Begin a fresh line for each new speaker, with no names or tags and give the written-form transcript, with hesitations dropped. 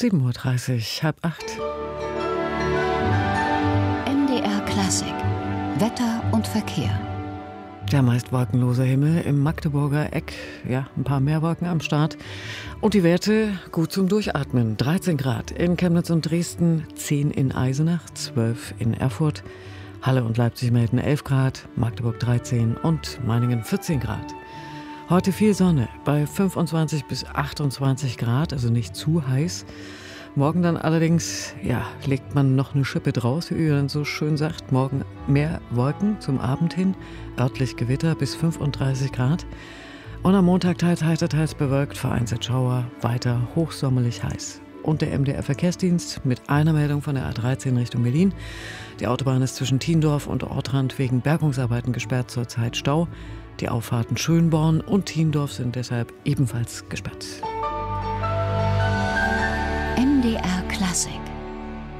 7:30 Uhr, 7:30, 7:30.
MDR Klassik. Wetter und Verkehr.
Der meist wolkenlose Himmel im Magdeburger Eck, ja, ein paar mehr Wolken am Start. Und die Werte gut zum Durchatmen. 13 Grad in Chemnitz und Dresden, 10 in Eisenach, 12 in Erfurt. Halle und Leipzig melden 11 Grad, Magdeburg 13 und Meiningen 14 Grad. Heute viel Sonne bei 25 bis 28 Grad, also nicht zu heiß. Morgen dann allerdings, ja, legt man noch eine Schippe draus, wie man so schön sagt. Morgen mehr Wolken zum Abend hin, örtlich Gewitter bis 35 Grad. Und am Montag teils heiter, teils bewölkt, vereinzelt Schauer, weiter hochsommerlich heiß. Und der MDR-Verkehrsdienst mit einer Meldung von der A13 Richtung Berlin. Die Autobahn ist zwischen Thiendorf und Ortrand wegen Bergungsarbeiten gesperrt, zurzeit Stau. Die Auffahrten Schönborn und Thiendorf sind deshalb ebenfalls gesperrt.
MDR Klassik.